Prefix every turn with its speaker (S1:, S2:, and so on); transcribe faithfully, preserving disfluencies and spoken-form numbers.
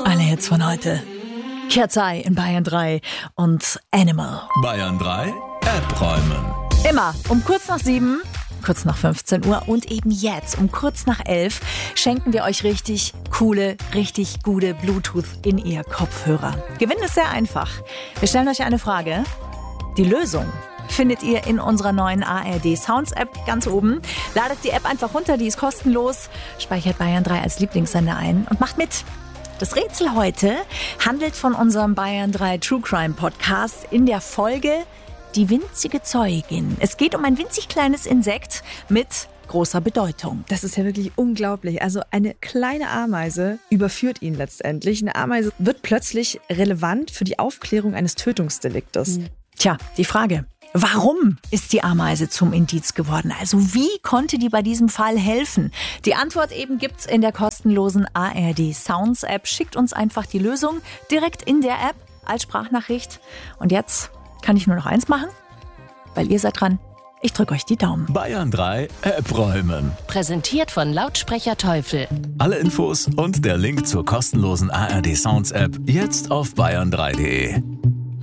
S1: Alle Hits von heute. Kerzai in Bayern drei und Animal.
S2: Bayern drei, App räumen.
S1: Immer um kurz nach sieben, kurz nach fünfzehn Uhr und eben jetzt um kurz nach elf schenken wir euch richtig coole, richtig gute Bluetooth in ihr Kopfhörer. Gewinnen ist sehr einfach. Wir stellen euch eine Frage. Die Lösung findet ihr in unserer neuen A R D Sounds App ganz oben. Ladet die App einfach runter, die ist kostenlos. Speichert Bayern drei als Lieblingssender ein und macht mit. Das Rätsel heute handelt von unserem Bayern drei True Crime Podcast in der Folge Die winzige Zeugin. Es geht um ein winzig kleines Insekt mit großer Bedeutung.
S3: Das ist ja wirklich unglaublich. Also eine kleine Ameise überführt ihn letztendlich. Eine Ameise wird plötzlich relevant für die Aufklärung eines Tötungsdeliktes.
S1: Mhm. Tja, die Frage. Warum ist die Ameise zum Indiz geworden? Also wie konnte die bei diesem Fall helfen? Die Antwort eben gibt's in der kostenlosen A R D Sounds App. Schickt uns einfach die Lösung direkt in der App als Sprachnachricht. Und jetzt kann ich nur noch eins machen, weil ihr seid dran. Ich drücke euch die Daumen.
S2: Bayern drei, App räumen.
S4: Präsentiert von Lautsprecher Teufel.
S2: Alle Infos und der Link zur kostenlosen A R D Sounds App jetzt auf bayern drei punkt de.